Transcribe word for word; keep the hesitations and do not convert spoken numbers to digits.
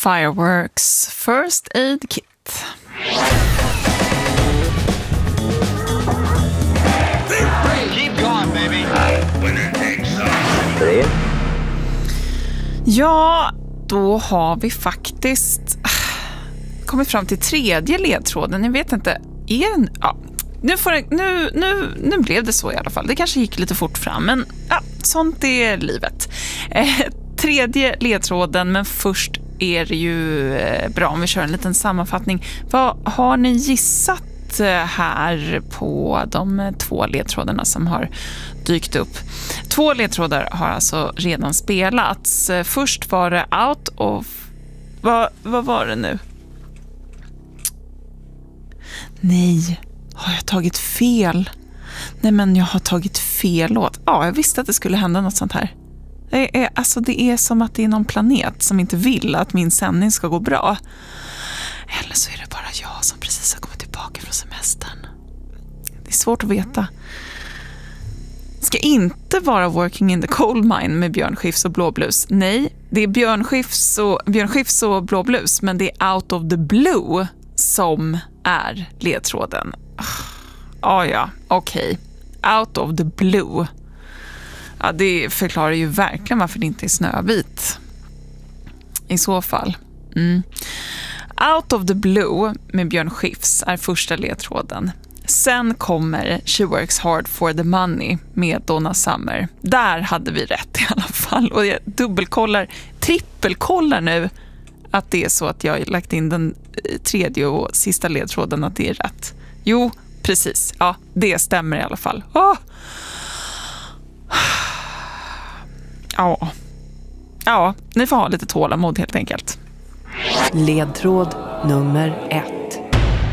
Fireworks, First Aid Kit. Keep going, baby. Ja, då har vi faktiskt kommit fram till tredje ledtråden. Jag vet inte, är den... Ja, nu, får det, nu, nu, nu blev det så i alla fall. Det kanske gick lite fort fram, men ja, sånt är livet. Eh, tredje ledtråden, men först är det ju eh, bra om vi kör en liten sammanfattning. Vad har ni gissat här på de två ledtrådarna som har dykt upp? Två ledtrådar har alltså redan spelats. Först var det Out of... Vad, vad var det nu? Nej, har jag tagit fel? Nej, men jag har tagit fel låt. Ja, jag visste att det skulle hända något sånt här. Det är, alltså, det är som att det är någon planet som inte vill att min sändning ska gå bra. Eller så är det bara jag som precis har kommit tillbaka från semestern. Det är svårt att veta. Det ska inte vara Working in the Coal Mine med Björn Skifs och Blå Blues. Nej, det är Björn Skifs och, Björn Skifs och Blå Blues, men det är Out of the Blue som är ledtråden. Ah, ja, okej. Okay. Out of the Blue. Ja, det förklarar ju verkligen varför det inte är Snövit. I så fall. Mm. Out of the Blue med Björn Skifs är första ledtråden. Sen kommer She Works Hard for the Money med Donna Summer. Där hade vi rätt i alla fall. Och jag dubbelkollar, trippelkollar nu att det är så att jag har lagt in den tredje och sista ledtråden att det är rätt. Jo, precis. Ja, det stämmer i alla fall. Oh. Ja. Ja, ni får ha lite tålamod helt enkelt. Ledtråd nummer ett.